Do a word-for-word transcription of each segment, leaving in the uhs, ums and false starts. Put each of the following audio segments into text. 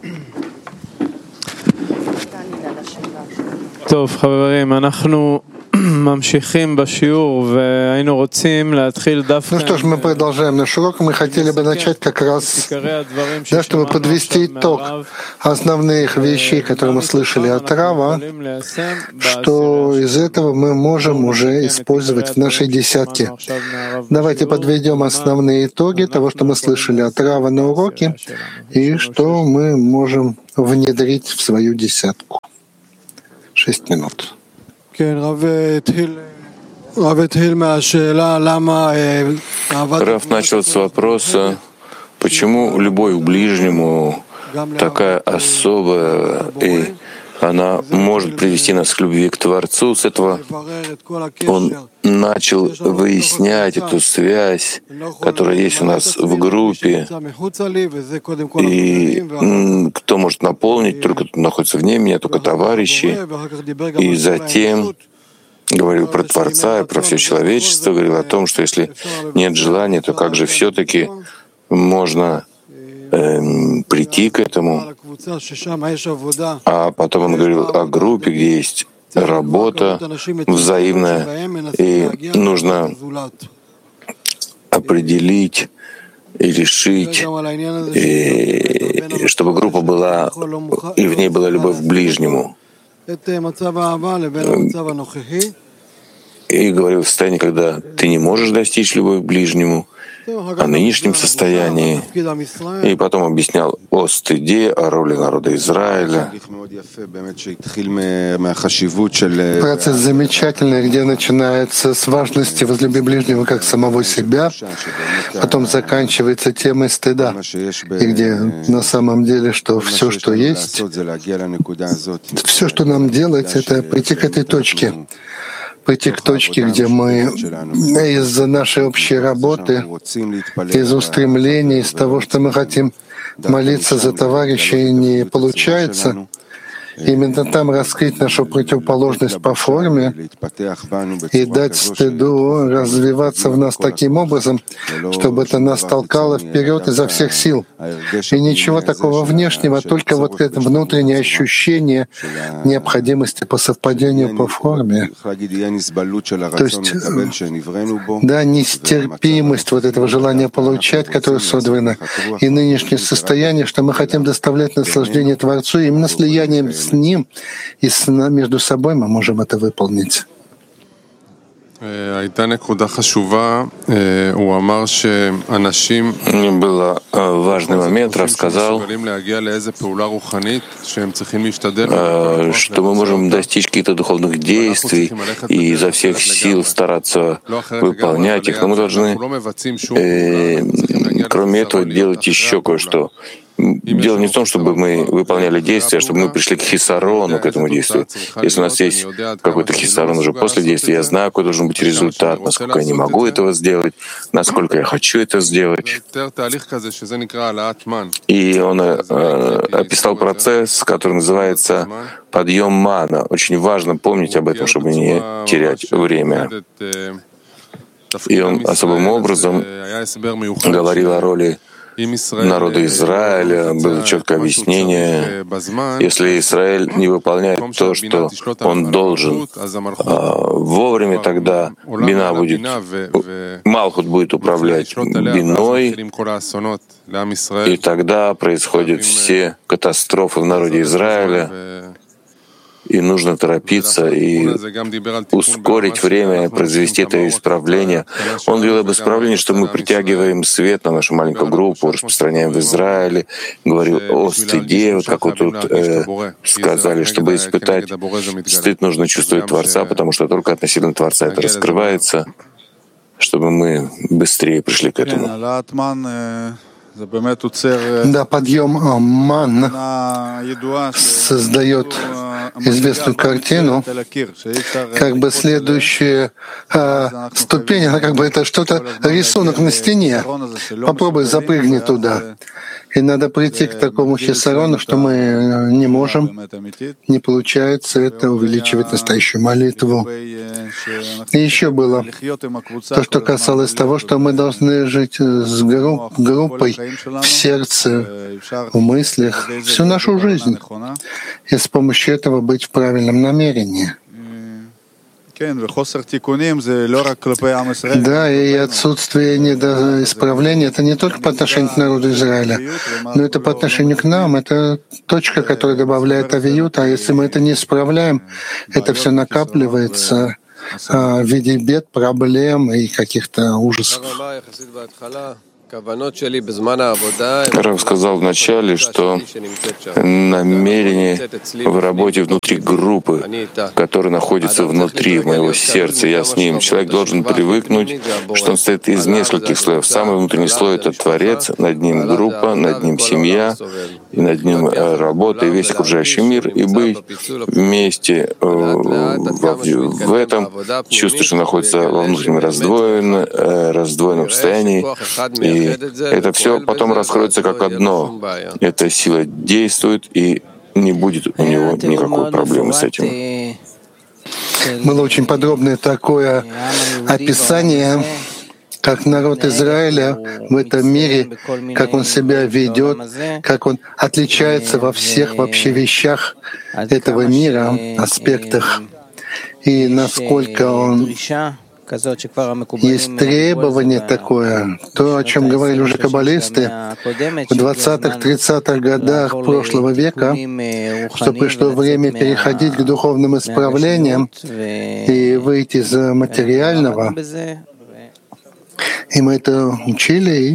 טוב, חברים, אנחנו ממשיכים בשיעור והיינו רוצים להתחיל דווקא. Ну что ж, мы продолжаем наш урок. Мы хотели бы начать как раз, да, чтобы подвести итог основных вещей, которые мы слышали от Рава, что из этого мы можем уже использовать в нашей десятке. Давайте подведем основные итоги того, что мы слышали от Рава на уроке, и что мы можем внедрить в свою десятку. Шесть минут. Раф начал с вопроса, почему любовь к ближнему такая особая, и она может привести нас к любви к Творцу. С этого он начал выяснять эту связь, которая есть у нас в группе, и кто может наполнить, только кто находится вне меня, только товарищи. И затем говорил про Творца и про все человечество, говорил о том, что если нет желания, то как же все-таки можно эм, прийти к этому. А потом он говорил о группе, где есть работа взаимная, и нужно определить и решить, и чтобы группа была, и в ней была любовь к ближнему. И говорил в состоянии, когда ты не можешь достичь любовь к ближнему, о нынешнем состоянии, и потом объяснял о стыде, о роли народа Израиля. Процесс замечательный, где начинается с важности возлюби ближнего как самого себя, потом заканчивается темой стыда, и где на самом деле, что все, что есть, все, что нам делать, это прийти к этой точке. Прийти к точке, где мы из-за нашей общей работы, из устремлений, из того, что мы хотим молиться за товарища, и не получается, именно там раскрыть нашу противоположность по форме и дать стыду развиваться в нас таким образом, чтобы это нас толкало вперед изо всех сил. И ничего такого внешнего, только вот это внутреннее ощущение необходимости по совпадению по форме. То есть, да, нестерпимость вот этого желания получать, которое создано, и нынешнее состояние, что мы хотим доставлять наслаждение Творцу, и именно слиянием с Ним и с, между собой мы можем это выполнить. Был важный момент, рассказал, что мы можем достичь каких-то духовных действий и изо всех сил стараться выполнять их, но мы должны, э, кроме этого, делать еще кое-что. Дело не в том, чтобы мы выполняли действия, а чтобы мы пришли к хисарону, к этому действию. Если у нас есть какой-то хисарон уже после действия, я знаю, какой должен быть результат, насколько я не могу этого сделать, насколько я хочу это сделать. И он э, описал процесс, который называется подъем мана. Очень важно помнить об этом, чтобы не терять время. И он особым образом говорил о роли народа Израиля, было четкое объяснение. Если Израиль не выполняет то, что он должен вовремя, тогда бина будет, Малхут будет управлять биной, и тогда происходят все катастрофы в народе Израиля. И нужно торопиться и ускорить время, произвести это исправление. Он говорил об исправлении, что мы притягиваем свет на нашу маленькую группу, распространяем в Израиле, говорил о стыде, вот как вот тут э, сказали, чтобы испытать стыд, нужно чувствовать Творца, потому что только относительно Творца это раскрывается, чтобы мы быстрее пришли к этому. Да, подъем ман создает известную картину, как бы следующая а, ступень, она как бы это что-то, рисунок на стене. Попробуй запрыгни туда. И надо прийти к такому хисарону, что мы не можем, не получается это увеличивать настоящую молитву. И еще было то, что касалось того, что мы должны жить с групп, группой в сердце, в мыслях всю нашу жизнь, и с помощью этого быть в правильном намерении. Да, и отсутствие недоисправления — это не только по отношению к народу Израиля, но это по отношению к нам. Это точка, которая добавляет авиют, а если мы это не исправляем, это все накапливается в виде бед, проблем и каких-то ужасов. Рав сказал вначале, что намерение в работе внутри группы, которая находится внутри моего сердца, я с ним. Человек должен привыкнуть, что он состоит из нескольких слоев. Самый внутренний слой — это Творец, над ним группа, над ним семья, и над ним работа, и весь окружающий мир, и быть вместе в этом, чувствуя, что находится во внутреннем раздвоенном, раздвоенном состоянии, и это все потом раскроется как одно. Эта сила действует, и не будет у него никакой проблемы с этим. Было очень подробное такое описание, как народ Израиля в этом мире, как он себя ведет, как он отличается во всех вообще вещах этого мира, аспектах, и насколько он есть требование такое, то, о чем говорили уже каббалисты в двадцатых-тридцатых годах прошлого века, что пришло время переходить к духовным исправлениям и выйти из материального. И мы это учили. И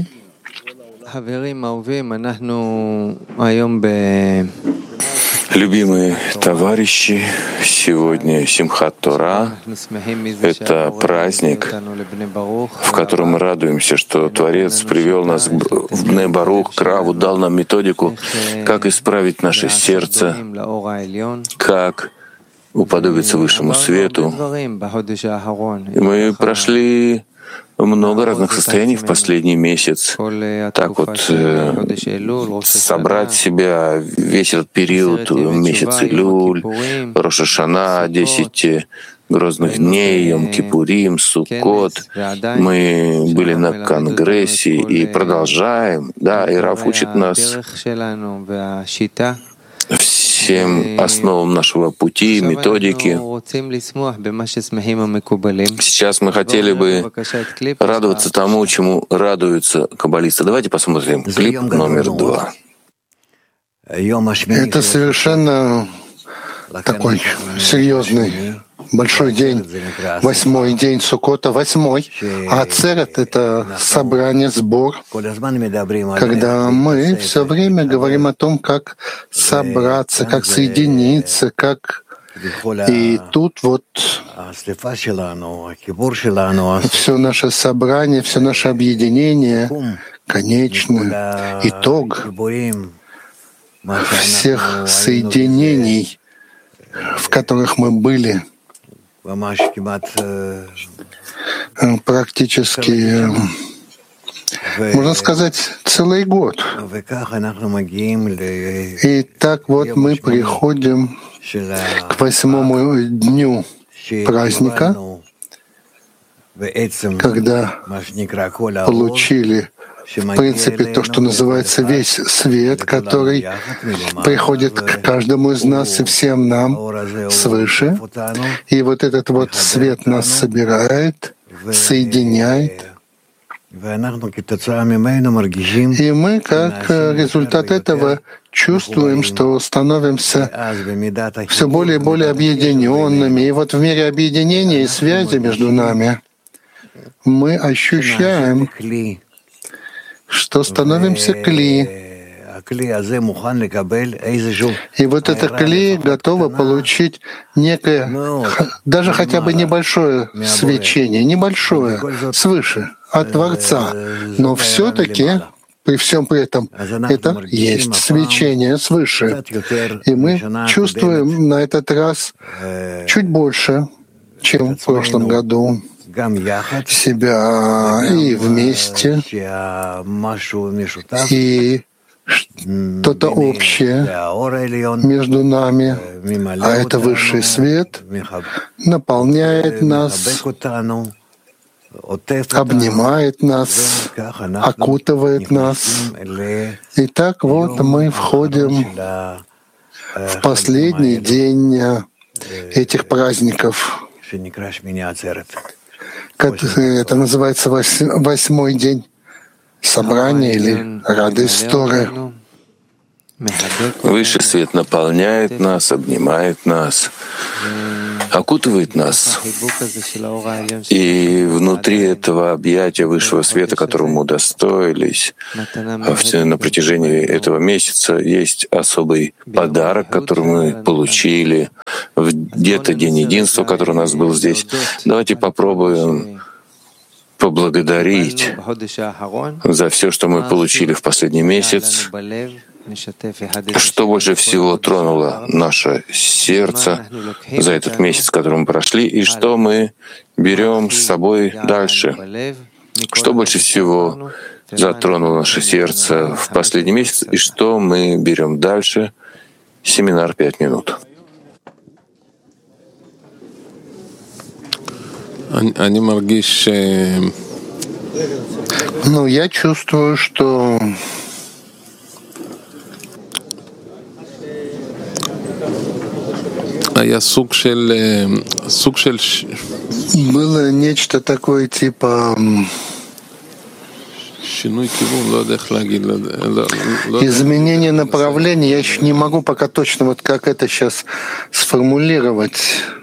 любимые товарищи, сегодня Симхат Тора — это праздник, в котором мы радуемся, что Творец привел нас в Бней Барух, к Раву, дал нам методику, как исправить наше сердце, как уподобиться высшему свету. И мы прошли много разных состояний в последний месяц. Так вот, э, собрать себя весь этот период, месяц Илюль, Рош ха-Шана, десять грозных дней, Йом-Кипурим, Суккот. Мы были на конгрессе и продолжаем. Да, и Рав учит нас всем основам нашего пути, методики. Сейчас мы хотели бы радоваться тому, чему радуются каббалисты. Давайте посмотрим клип номер два. это совершенно такой серьезный, большой день, восьмой день Суккота, восьмой. А Ацерет — это собрание, сбор, когда мы все время говорим о том, как собраться, как соединиться, как... И тут вот все наше собрание, все наше объединение, конечный итог всех соединений, в которых мы были, практически, можно сказать, целый год. И так вот мы приходим к восьмому дню праздника, когда получили, в принципе, то, что называется весь свет, который приходит к каждому из нас и всем нам свыше. И вот этот вот свет нас собирает, соединяет. И мы, как результат этого, чувствуем, что становимся все более и более объединенными. И вот в мире объединения и связи между нами мы ощущаем, что становимся кли. И вот это кли готово получить некое, даже хотя бы небольшое свечение, небольшое, свыше, от Творца. Но все-таки при всем при этом это есть свечение свыше. И мы чувствуем на этот раз чуть больше, чем в прошлом году, себя и вместе, и что-то общее между нами, а это высший свет наполняет нас, обнимает нас, окутывает нас. И так вот мы входим в последний день этих праздников. Это называется восьмой день собрания или Радость Торы. Высший свет наполняет нас, обнимает нас, окутывает нас. И внутри этого объятия высшего света, которому мы удостоились на протяжении этого месяца, есть особый подарок, который мы получили где-то День единства, который у нас был здесь. Давайте попробуем поблагодарить за все, что мы получили в последний месяц. Что больше всего тронуло наше сердце за этот месяц, который мы прошли, и что мы берем с собой дальше? Что больше всего затронуло наше сердце в последний месяц, и что мы берем дальше? Семинар «Пять минут». Ну, я чувствую, что было нечто такое типа изменение направления. Я еще не могу пока точно вот как это сейчас сформулировать.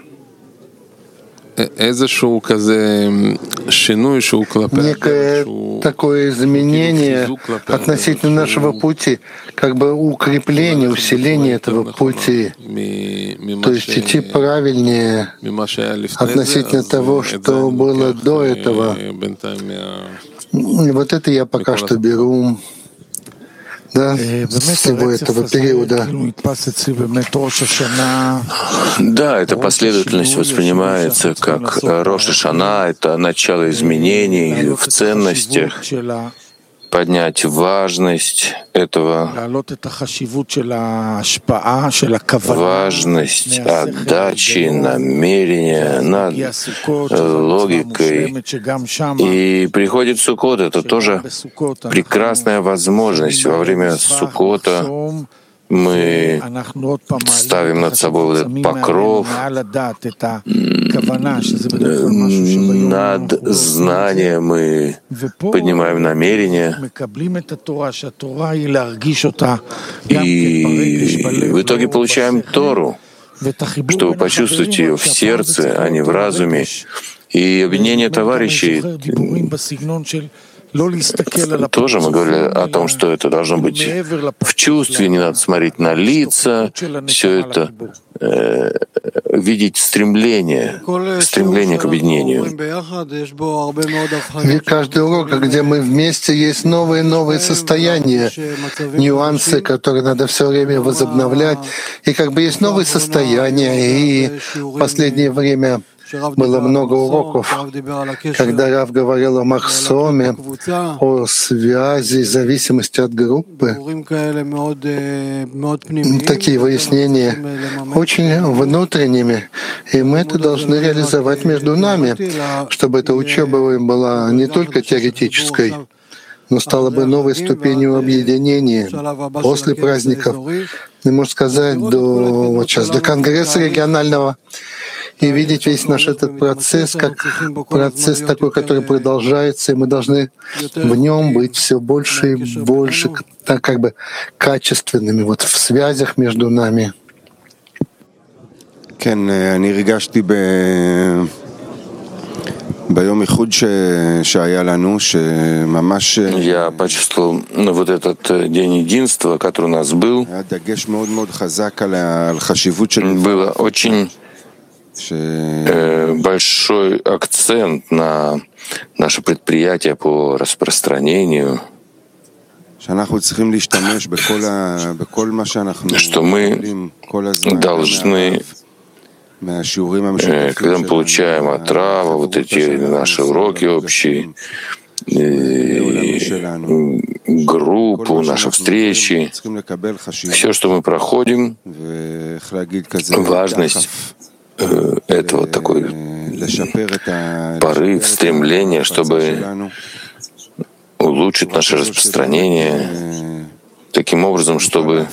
Некое такое изменение относительно нашего пути, как бы укрепление, усиление этого пути, то есть идти правильнее относительно того, что было до этого. И вот это я пока что беру. Да, всего этого периода. Да, эта последовательность воспринимается как Рош ха-Шана, это начало изменений в ценностях, поднять важность этого, важность отдачи, намерения над логикой. И приходит Суккот, это тоже прекрасная возможность. Во время Суккота мы ставим над собой вот этот покров над знанием, мы поднимаем намерение, и в итоге получаем Тору, чтобы почувствовать ее в сердце, а не в разуме. И объединение товарищей тоже мы говорили о том, что это должно быть в чувстве, не надо смотреть на лица, все это э, видеть стремление, стремление к объединению. И каждый урок, где мы вместе, есть новые и новые состояния, нюансы, которые надо все время возобновлять. И как бы есть новые состояния, и в последнее время было много уроков, когда Рав говорил о махсоме, о связи, зависимости от группы. Такие выяснения очень внутренними, и мы это должны реализовать между нами, чтобы эта учеба была не только теоретической, но стала бы новой ступенью объединения после праздников, и, можно сказать, до, вот сейчас, до Конгресса регионального, и видеть весь наш этот процесс как процесс такой, который продолжается, и мы должны в нем быть все больше и больше, так как бы качественными вот в связях между нами. Я почувствовал вот этот день единства, который у нас был. Было очень большой акцент на наше предприятие по распространению, что мы должны, когда мы получаем от Рава вот эти наши уроки общие, группу, наши встречи, все, что мы проходим, важность этого, такой порыв, стремление, чтобы улучшить наше распространение таким образом, чтобы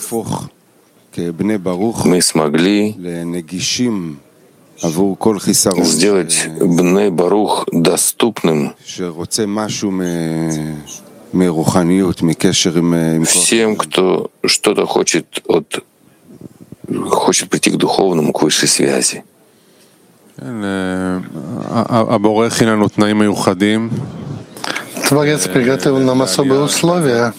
мы смогли сделать Бней Барух доступным всем, кто что-то хочет от хочет прийти к духовному, к высшей связи. Творец приготовил нам особые условия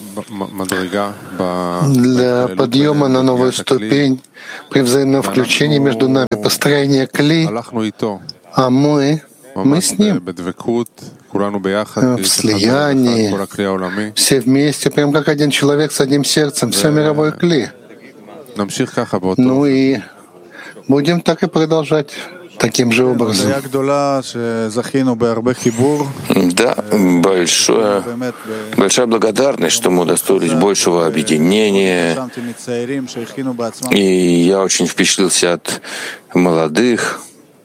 для подъема на новую ступень при взаимном включении между нами, построение кли, а мы, мы с ним в слиянии, все вместе, прям как один человек с одним сердцем, все мировое кли. Ну и будем так и продолжать. Таким же образом. Да, большое, большая благодарность, что мы удостоились большего объединения. И я очень впечатлился от молодых.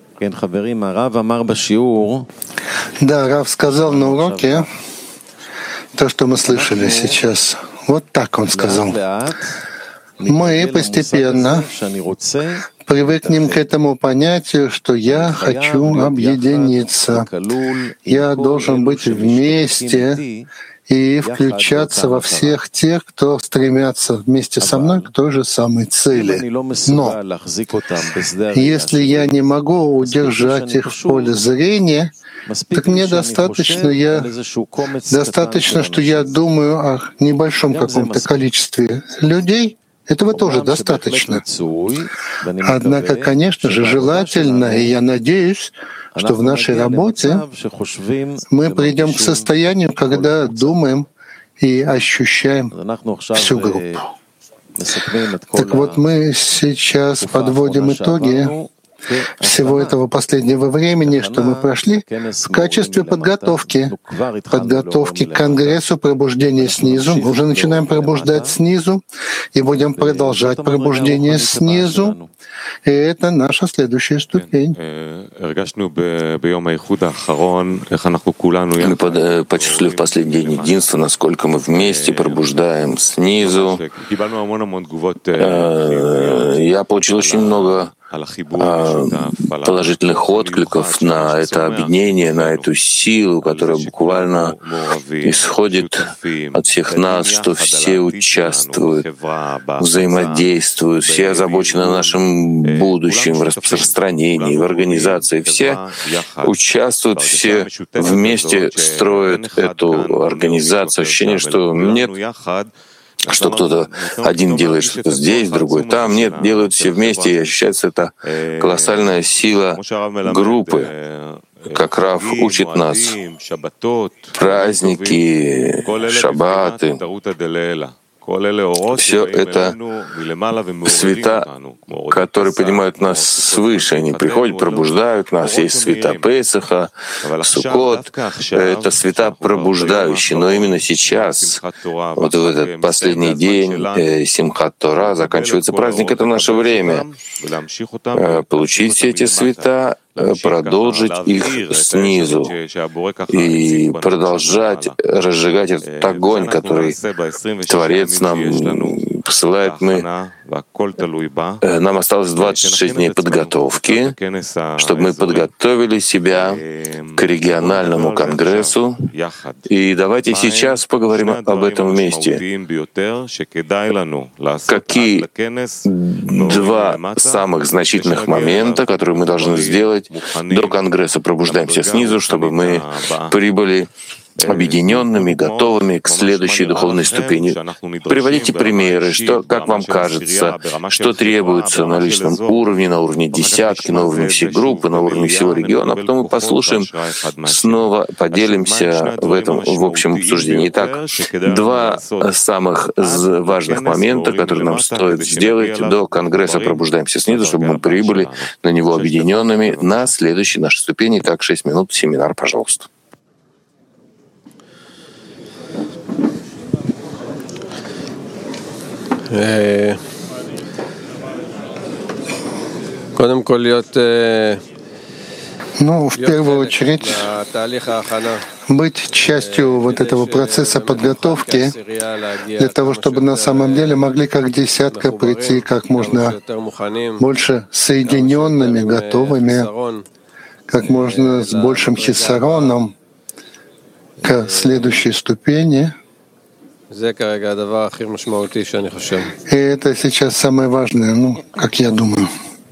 Да, Рав сказал на уроке то, что мы слышали сейчас. Вот так он сказал. Мы постепенно привыкнем к этому понятию, что я хочу объединиться. Я должен быть вместе и включаться во всех тех, кто стремятся вместе со мной к той же самой цели. Но если я не могу удержать их в поле зрения, так мне достаточно, я, достаточно, что я думаю о небольшом каком-то количестве людей. Этого тоже достаточно. Однако, конечно же, желательно, и я надеюсь, что в нашей работе мы придем к состоянию, когда думаем и ощущаем всю группу. Так вот, мы сейчас подводим итоги всего этого последнего времени, что мы прошли, в качестве подготовки, подготовки к Конгрессу пробуждения снизу. Мы уже начинаем пробуждать снизу и будем продолжать пробуждение снизу. И это наша следующая ступень. Мы почувствовали в последний день единства, насколько мы вместе пробуждаем снизу. Я получил очень много положительных откликов на это объединение, на эту силу, которая буквально исходит от всех нас, что все участвуют, взаимодействуют, все озабочены нашим будущем, в распространении, в организации. Все участвуют, все вместе строят эту организацию. Ощущение, что нет, что кто-то один делает что-то здесь, другой там. Нет, делают все вместе, и ощущается эта колоссальная сила группы. Как Рав учит нас, праздники, шаббаты, все это света, которые поднимают нас свыше. Они приходят, пробуждают нас. Есть света Песаха, Суккот. Это света пробуждающие. Но именно сейчас, вот в этот последний день Симхат Тора, заканчивается праздник, это наше время. Получить все эти света, продолжить их снизу и продолжать разжигать этот огонь, который Творец нам посылает. Мы, нам осталось двадцать шесть дней подготовки, чтобы мы подготовили себя к региональному конгрессу. И давайте сейчас поговорим об этом вместе. Какие два самых значительных момента, которые мы должны сделать до Конгресса «Пробуждаемся снизу», чтобы мы прибыли объединенными, готовыми к следующей духовной ступени. Приводите примеры, что, как вам кажется, что требуется на личном уровне, на уровне десятки, на уровне всей группы, на уровне всего региона, а потом мы послушаем, снова поделимся в этом в общем обсуждении. Итак, два самых важных момента, которые нам стоит сделать до Конгресса «Пробуждаемся снизу», чтобы мы прибыли на него объединенными на следующей нашей ступени. Итак, шесть минут, семинар, пожалуйста. Ну, в первую очередь, быть частью вот этого процесса подготовки для того, чтобы на самом деле могли как десятка прийти как можно больше соединенными, готовыми, как можно с большим хисароном к следующей ступени. И это сейчас самое важное, ну, как я думаю.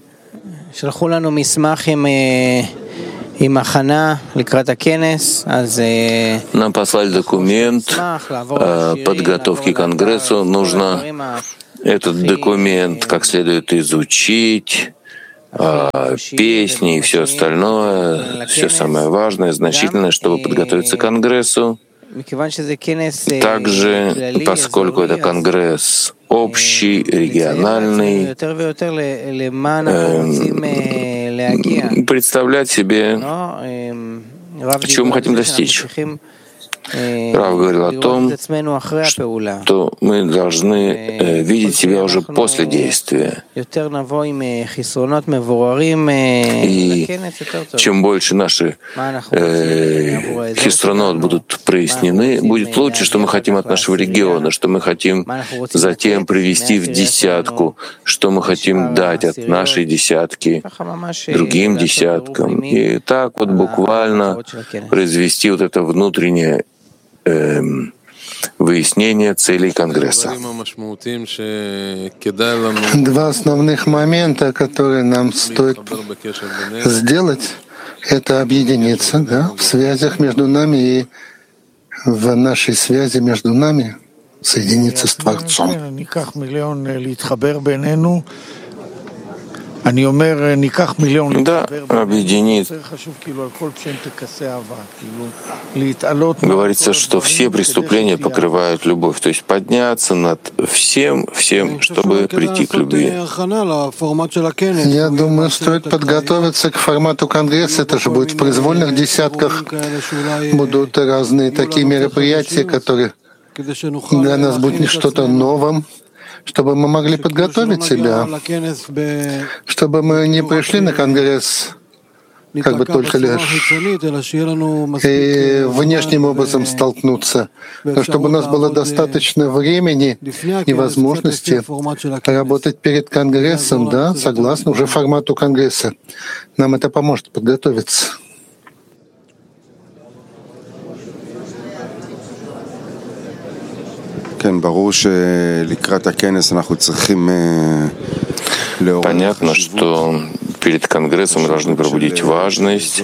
Нам послали документ подготовки к Конгрессу. Нужно этот документ как следует изучить, песни и все остальное, все самое важное, значительное, чтобы подготовиться к Конгрессу. Также, поскольку это Конгресс общий, региональный, э, представлять себе, чего мы хотим достичь. Рав говорил о том, что мы должны э, видеть себя уже после действия. И чем больше наши э, хисронот будут прояснены, будет лучше, что мы хотим от нашего региона, что мы хотим затем привести в десятку, что мы хотим дать от нашей десятки другим десяткам. И так вот буквально произвести вот это внутреннее выяснение целей Конгресса. Два основных момента, которые нам стоит сделать, это объединиться, да, в связях между нами и в нашей связи между нами соединиться с Творцом. Да, объединит. Говорится, что все преступления покрывают любовь, то есть подняться над всем, всем, чтобы прийти к любви. Я думаю, стоит подготовиться к формату Конгресса. Это же будет в произвольных десятках. Будут разные такие мероприятия, которые для нас будут что-то новым, чтобы мы могли подготовить себя, чтобы мы не пришли на Конгресс как бы только лишь и внешним образом столкнуться, но чтобы у нас было достаточно времени и возможности работать перед Конгрессом, да, согласно уже формату Конгресса. Нам это поможет подготовиться. Понятно, что перед Конгрессом мы должны пробудить важность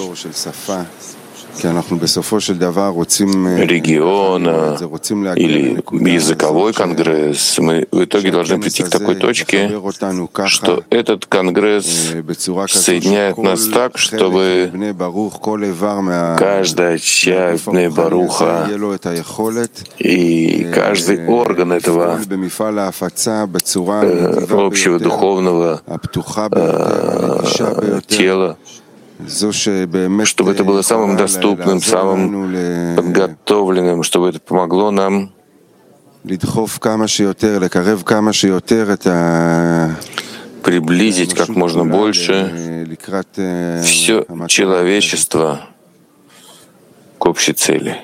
региона или языковой конгресс. Мы в итоге должны прийти к такой точке, что этот конгресс соединяет нас так, чтобы каждая часть Бней Баруха и каждый орган этого э, общего духовного э, тела, чтобы это было самым доступным, самым подготовленным, чтобы это помогло нам приблизить как можно больше все человечество к общей цели.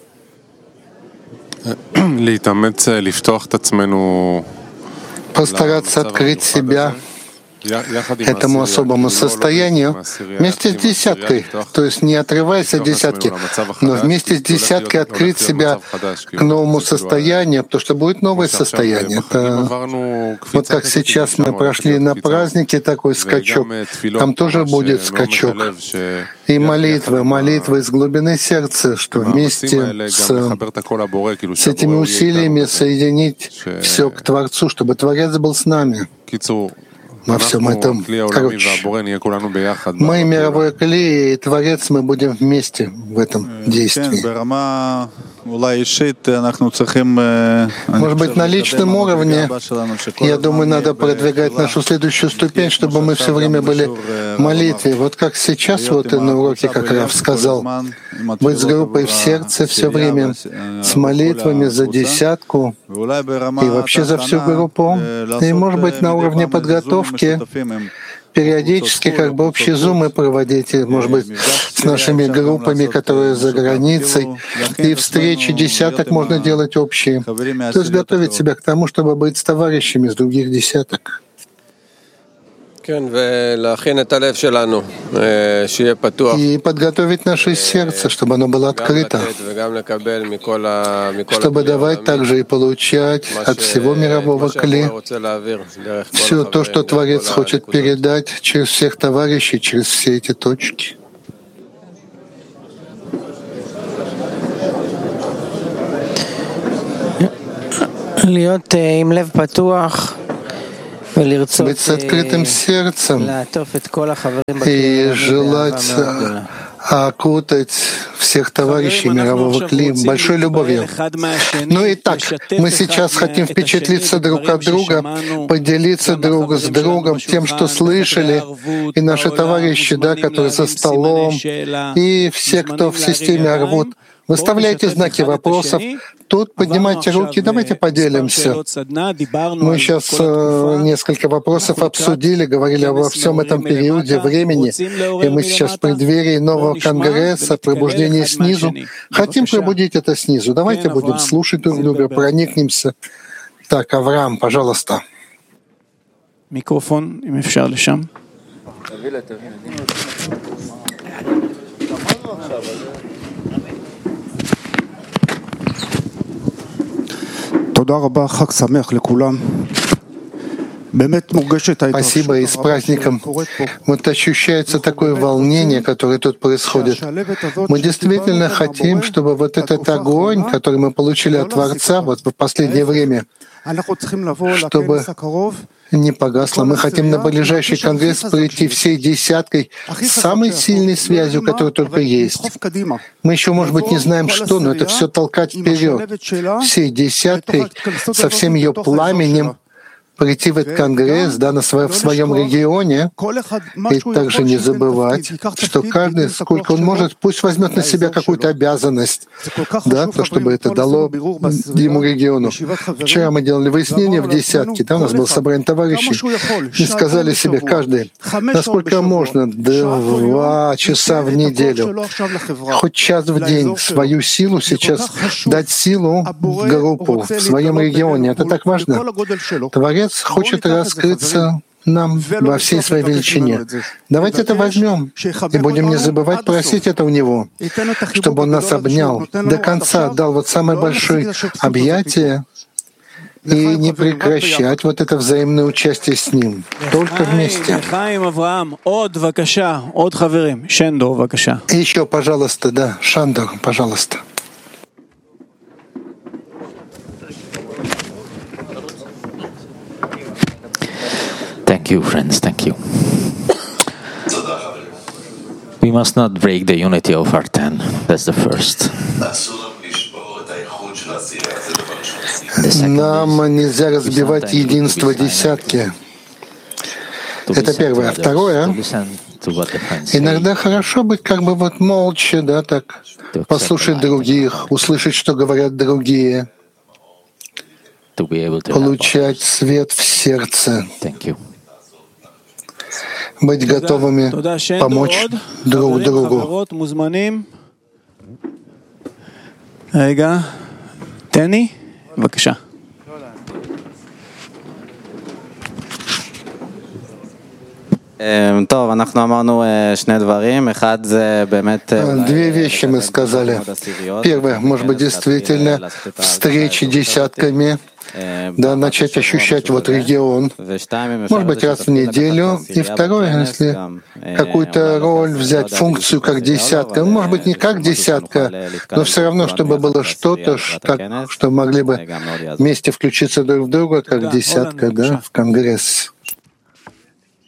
Постараться открыть себя этому особому состоянию вместе с десяткой, то есть не отрываясь от десятки, но вместе с десяткой открыть себя к новому состоянию, потому что будет новое состояние. Это вот как сейчас мы прошли на празднике такой скачок, там тоже будет скачок. И молитвы, молитвы из глубины сердца, что вместе с, с этими усилиями соединить все к Творцу, чтобы Творец был с нами во всем этом. Короче, мы, мировой клей и Творец, мы будем вместе в этом действии. Может быть, на личном уровне, я думаю, надо продвигать нашу следующую ступень, чтобы мы все время были в молитве. Вот как сейчас, вот на уроке, как Рав сказал, быть с группой в сердце все время, с молитвами за десятку и вообще за всю группу. И, может быть, на уровне подготовки периодически как бы общие зумы проводить, может быть, с нашими группами, которые за границей, и встречи десяток можно делать общие. То есть готовить себя к тому, чтобы быть с товарищами с других десяток. И подготовить наше сердце, чтобы оно было открыто, чтобы давать также и получать от всего мирового кли все то, что Творец хочет передать через всех товарищей, через все эти точки. Быть с открытым сердцем и желать окутать всех товарищей мирового кли большой любовью. Ну и так, мы сейчас хотим впечатлиться друг от друга, поделиться друг с другом тем, что слышали, и наши товарищи, да, которые за столом, и все, кто в системе Арвут. Выставляйте знаки вопросов, тут поднимайте руки, давайте поделимся. Мы сейчас э, несколько вопросов обсудили, говорили обо всем этом периоде времени, и мы сейчас в преддверии нового конгресса, пробуждения снизу. Хотим пробудить это снизу. Давайте будем слушать друг друга, проникнемся. Так, Авраам, пожалуйста. Микрофон, אם אפשר לשם. Спасибо и с праздником. Вот ощущается такое волнение, которое тут происходит. Мы действительно хотим, чтобы вот этот огонь, который мы получили от Творца вот в последнее время, чтобы не погасло. Мы хотим на ближайший конгресс прийти всей десяткой, самой сильной связью, которая только есть. Мы еще, может быть, не знаем, что, но это все толкать вперед. Всей десяткой, со всем ее пламенем, прийти в этот конгресс, да, на свое, в своем регионе, и также не забывать, что каждый, сколько он может, пусть возьмет на себя какую-то обязанность, да, то, чтобы это дало ему региону. Вчера мы делали выяснение в десятке, да, у нас было собрание товарищей, и сказали себе каждый, насколько можно, два часа в неделю, хоть час в день, свою силу сейчас дать силу в группу, в своем регионе. Это так важно. Творец хочет раскрыться нам во всей своей величине. Давайте это возьмем и будем не забывать просить это у Него, чтобы Он нас обнял, до конца дал вот самое большое объятие и не прекращать вот это взаимное участие с Ним. Только вместе. И еще, пожалуйста, да, Шандор, пожалуйста. Thank you, friends. Thank you. We must not break the unity of our ten. That's the first. Нам нельзя разбивать единство десятки. Это первое. А второе, иногда хорошо быть как бы вот молча, да, так, послушать других, услышать, что говорят другие, получать свет в сердце, быть готовыми помочь друг другу. רגע, תני, בבקשה. טוב, אנחנו אמרנו שני דברים. אחד זה באמת... Две вещи мы сказали. Первое, может быть, действительно встречи десятками, да, начать ощущать вот регион, может быть, раз в неделю. И второе, если какую-то роль взять, функцию как десятка, может быть, не как десятка, но все равно, чтобы было что-то, что могли бы вместе включиться друг в друга, как десятка, да, в конгресс.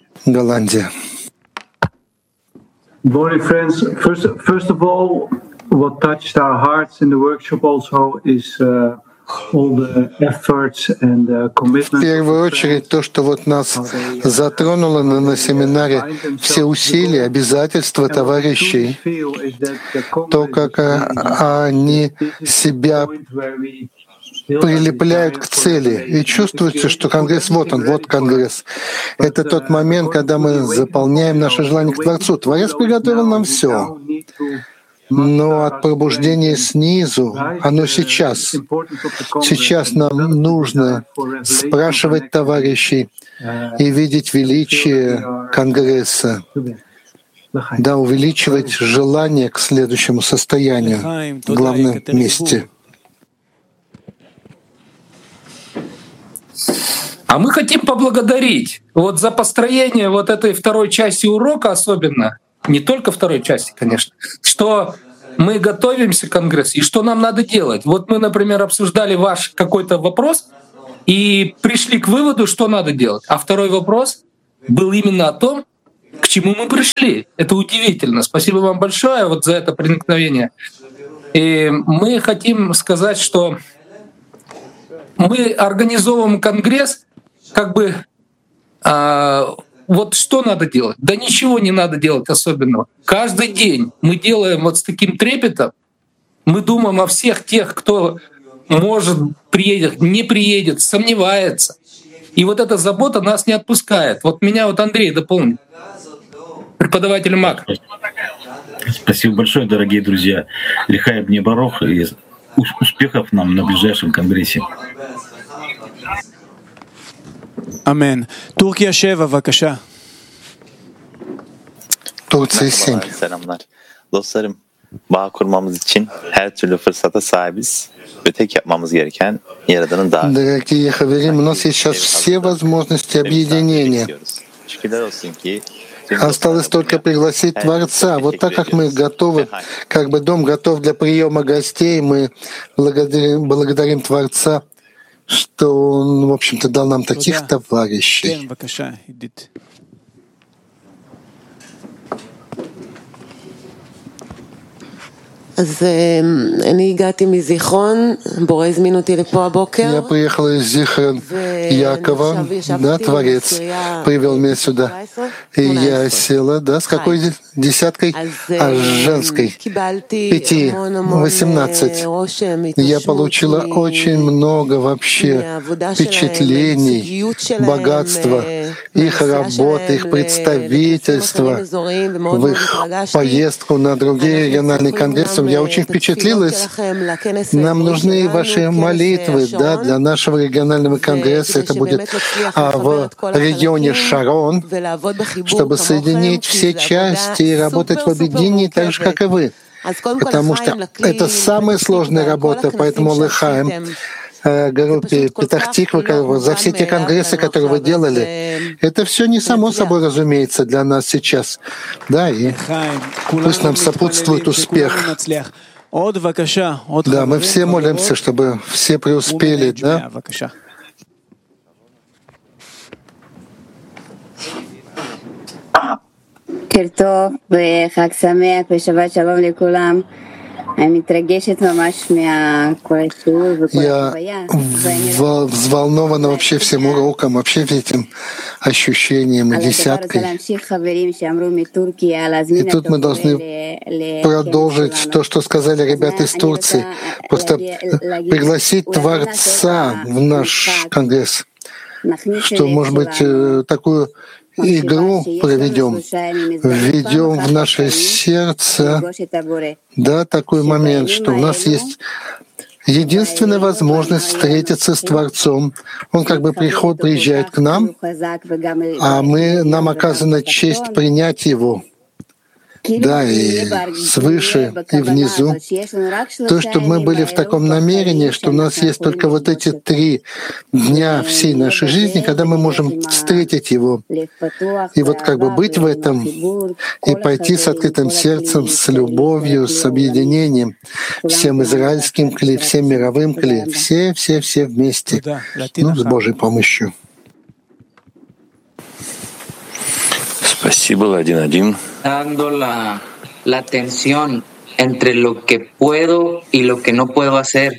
Голландия. Morning, friends. First, first of all, what touched our hearts in the workshop also is uh, all the efforts and the commitment. В первую очередь, то, что вот нас затронуло на, на семинаре, все усилия, обязательства товарищей, то, как они себя прилепляют к цели и чувствуется, что Конгресс, вот он, вот Конгресс. Это тот момент, когда мы заполняем наше желание к Творцу. Творец приготовил нам все. Но от пробуждения снизу, оно сейчас. Сейчас нам нужно спрашивать товарищей и видеть величие Конгресса. Да, увеличивать желание к следующему состоянию в главном месте. А мы хотим поблагодарить вот за построение вот этой второй части урока особенно, не только второй части, конечно, что мы готовимся к Конгрессу и что нам надо делать. Вот мы, например, обсуждали ваш какой-то вопрос и пришли к выводу, что надо делать. А второй вопрос был именно о том, к чему мы пришли. Это удивительно. Спасибо вам большое вот за это проникновение. И мы хотим сказать, что мы организовываем Конгресс, как бы а, вот что надо делать? Да ничего не надо делать особенного. Каждый день мы делаем вот с таким трепетом, мы думаем о всех тех, кто может приедет, не приедет, сомневается. И вот эта забота нас не отпускает. Вот меня вот Андрей дополнит, преподаватель МАК. Спасибо большое, дорогие друзья. Лихаеб не барох, и успехов нам на ближайшем Конгрессе. Амен. Турция семь, бакаша. Turция семь. Selamlar. Dostlarım, bağ kurmamız için her türlü fırsata sahibiz ve tek yapmamız gereken Yaradan'ın daveti. Дорогие хаверим, у нас есть сейчас все возможности объединения. Осталось только пригласить Творца. Вот так как мы готовы, как бы дом готов для приема гостей, мы благодарим, благодарим Творца, что Он, в общем-то, дал нам таких товарищей. אז אני הגעתי מזיכרון, בורא הזמין אותי לפה הבוקר. Я приехала из Зихрон Якова, да, Творец привел меня сюда. И я села, да, с какой десяткой? А с женской. Пяти, восемнадцать. Я получила очень много вообще впечатлений, богатства, их работы, их представительства, в их поездку на другие региональные конгрессы. Я очень впечатлилась. Нам нужны ваши молитвы, да, для нашего регионального конгресса. Это будет а, в регионе Шарон, чтобы соединить все части и работать в объединении так же, как и вы. Потому что это самая сложная работа, поэтому Лехаем, группе Петах-Тиква, за все те конгрессы, которые вы делали, это все не само собой разумеется для нас сейчас. Да, и пусть нам сопутствует успех. Да, мы все молимся, чтобы все преуспели, да? בוקר טוב וחג שמח ושבת שלום לכולם. אני מתרגשת ממש מכל השיעור וכל החוויה. Я взволнована вообще всем уроком, вообще этим ощущением и десяткой. И тут мы должны продолжить то, что сказали ребята из Турции. Просто пригласить Творца в наш конгресс, что, может быть, такую игру проведем, введем в наше сердце, да, такой момент, что у нас есть единственная возможность встретиться с Творцом. Он как бы приход, приезжает к нам, а мы, нам оказана честь принять Его. Да, и свыше, и внизу. То, что мы были в таком намерении, что у нас есть только вот эти три дня всей нашей жизни, когда мы можем встретить Его. И вот как бы быть в этом и пойти с открытым сердцем, с любовью, с объединением, всем израильским кли, всем мировым кли, все-все-все вместе, ну, с Божьей помощью. Спасибо, один-один. Dando la, la atención entre lo que puedo y lo que no puedo hacer.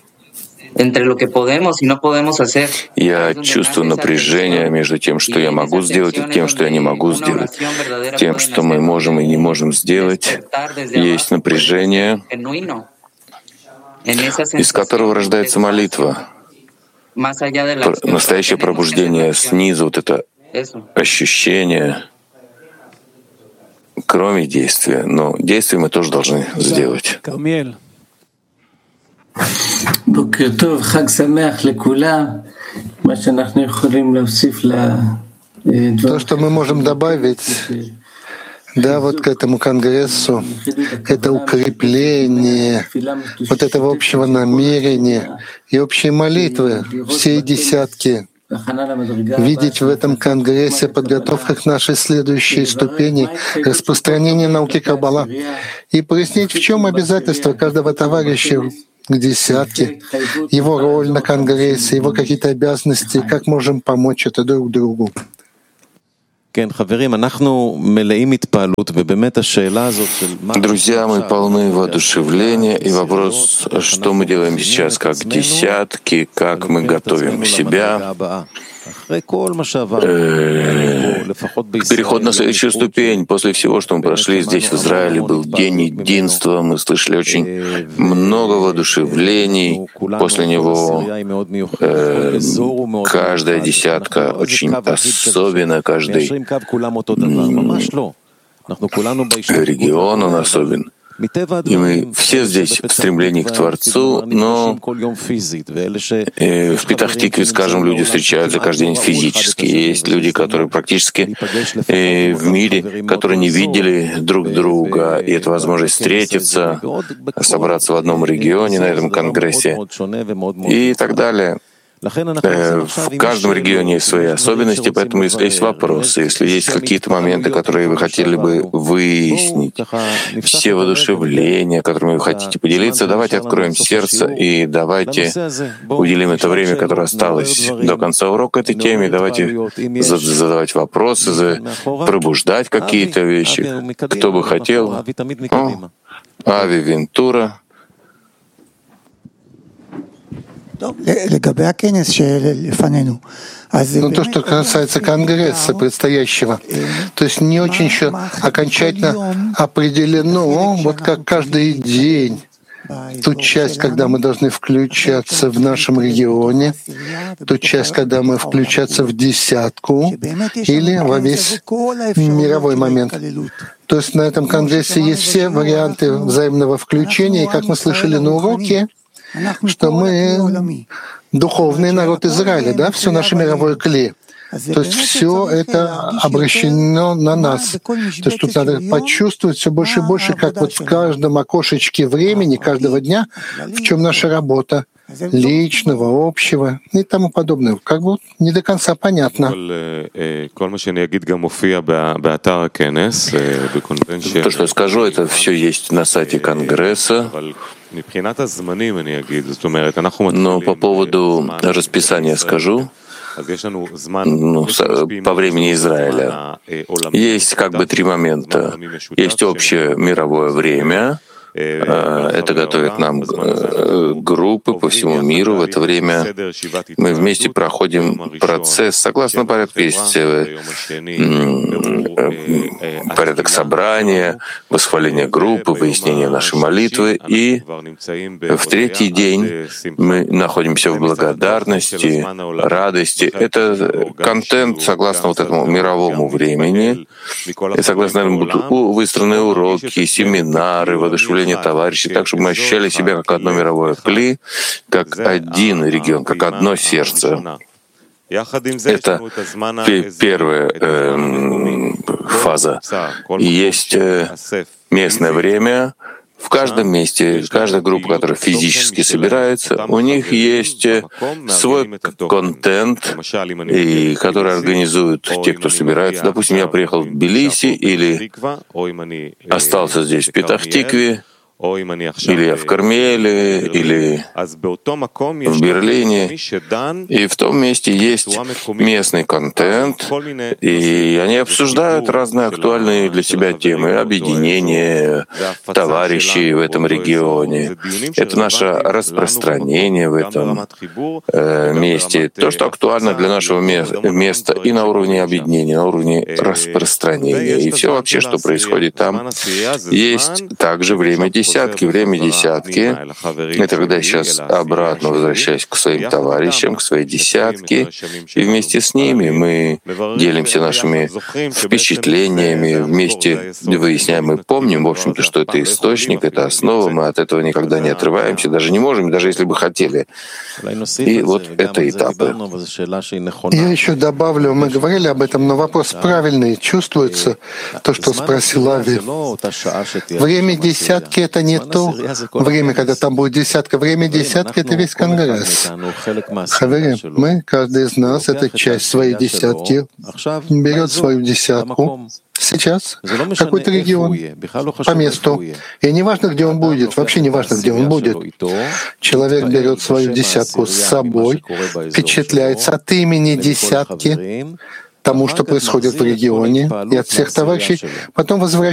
Я чувствую напряжение между тем, что я могу сделать, и тем, что я не могу сделать. Тем, что мы можем и не можем сделать, есть напряжение, из которого рождается молитва. Настоящее пробуждение снизу, вот это ощущение, кроме действия. Но действия мы тоже должны сделать. То, что мы можем добавить, да, вот к этому конгрессу, это укрепление вот этого общего намерения и общей молитвы, всей десятки. Видеть в этом конгрессе подготовку к нашей следующей ступени распространения науки Каббала и прояснить, в чем обязательства каждого товарища к десятке, его роль на конгрессе, его какие-то обязанности, как можем помочь это друг другу. Друзья, мы полны воодушевления, и вопрос, что мы делаем сейчас как десятки, как мы готовим себя к переходу на следующую ступень. После всего, что мы прошли здесь, в Израиле, был день единства, мы слышали очень много воодушевлений. После него э, каждая десятка очень особенная, каждый регион он особен. И мы все здесь в стремлении к Творцу, но э, в Петах-Тикве, скажем, люди встречаются каждый день физически. Есть люди, которые практически э, в мире, которые не видели друг друга, и это возможность встретиться, собраться в одном регионе на этом конгрессе и так далее. В каждом регионе есть свои особенности, поэтому если есть вопросы, если есть какие-то моменты, которые вы хотели бы выяснить, все воодушевления, которыми вы хотите поделиться, давайте откроем сердце и давайте уделим это время, которое осталось до конца урока этой теме, давайте задавать вопросы, пробуждать какие-то вещи. Кто бы хотел? О, Ави Вентура. Ну, то, что касается конгресса предстоящего, то есть не очень еще окончательно определено, вот как каждый день, ту часть, когда мы должны включаться в нашем регионе, ту часть, когда мы включаться в десятку или во весь мировой момент. То есть на этом конгрессе есть все варианты взаимного включения, и как мы слышали на уроке, что мы духовный народ Израиля, да, все наше мировое клей. То есть все это обращено на нас. То есть тут надо почувствовать все больше и больше, как вот в каждом окошечке времени, каждого дня, в чем наша работа личного, общего и тому подобное. Как бы не до конца понятно. То, что я скажу, это все есть на сайте Конгресса. Но по поводу расписания скажу, ну, по времени Израиля, есть как бы три момента. Есть общее мировое время. Это готовят нам группы по всему миру. В это время мы вместе проходим процесс согласно порядку. Есть порядок собрания, восхваления группы, выяснения нашей молитвы. И в третий день мы находимся в благодарности, радости. Это контент согласно вот этому мировому времени. И согласно этому будут выстроены уроки, семинары, воодушевление товарищей, так, чтобы мы ощущали себя как одно мировое кли, как один регион, как одно сердце. Это первая э, фаза. И есть э, местное время. В каждом месте, каждая группа, которая физически собирается, у них есть свой контент, и который организуют те, кто собирается. Допустим, я приехал в Тбилиси или остался здесь в Петах-Тикве, или я в Кармеле, или в Берлине, и в том месте есть местный контент, и они обсуждают разные актуальные для себя темы, объединения товарищей в этом регионе. Это наше распространение в этом э, месте, то, что актуально для нашего места и на уровне объединения, на уровне распространения, и все вообще, что происходит там. Есть также время десятки, время десятки. Это когда я сейчас обратно возвращаюсь к своим товарищам, к своей десятке, и вместе с ними мы делимся нашими впечатлениями, вместе выясняем и помним, в общем-то, что это источник, это основа, мы от этого никогда не отрываемся, даже не можем, даже если бы хотели. И вот это этапы. Я еще добавлю, мы говорили об этом, но вопрос правильный, чувствуется то, что спросил Ави. Время десятки — это не то время, когда там будет десятка. Время десятки — это весь Конгресс. Хаверим, мы, каждый из нас, это часть своей десятки, берет свою десятку сейчас, какой-то регион, по месту. И не важно, где он будет, вообще не важно, где он будет. Человек берет свою десятку с собой, впечатляется от имени десятки тому, что происходит в регионе, и от всех товарищей, потом возвращается